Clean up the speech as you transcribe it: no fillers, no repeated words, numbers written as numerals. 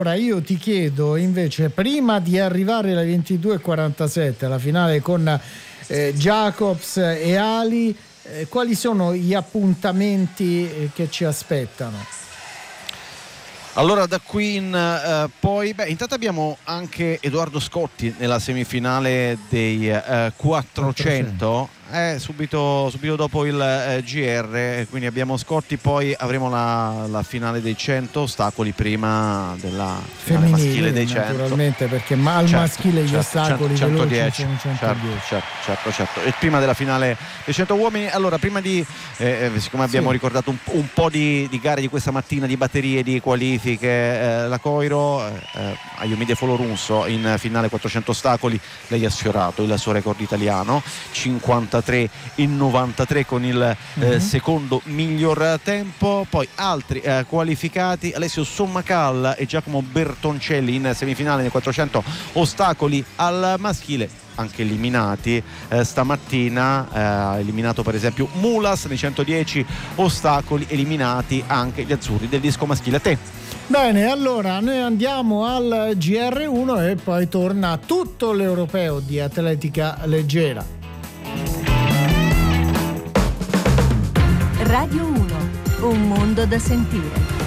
Ora io ti chiedo invece, prima di arrivare alle 22:47, alla finale con Jacobs e Ali, quali sono gli appuntamenti che ci aspettano? Allora da qui in poi, intanto abbiamo anche Edoardo Scotti nella semifinale dei 400. Subito dopo il GR, quindi abbiamo Scotti, poi avremo la finale dei 100 ostacoli prima della finale maschile dei 100, naturalmente, perché al maschile gli ostacoli 110 sono 110. Certo. E prima della finale dei 100 uomini. Allora, prima di siccome abbiamo ricordato un po' di gare di questa mattina, di batterie, di qualifiche, la Coiro Ayomide Folorunso in finale 400 ostacoli, lei ha sfiorato il suo record italiano, 53 in 93 con il secondo miglior tempo. Poi altri qualificati: Alessio Sommacal e Giacomo Bertoncelli in semifinale nei 400 ostacoli al maschile, anche eliminati stamattina. Eliminato per esempio Mulas nei 110 ostacoli, eliminati anche gli azzurri del disco maschile. A te. Bene, allora noi andiamo al GR1 e poi torna tutto l'europeo di atletica leggera. Radio 1, un mondo da sentire.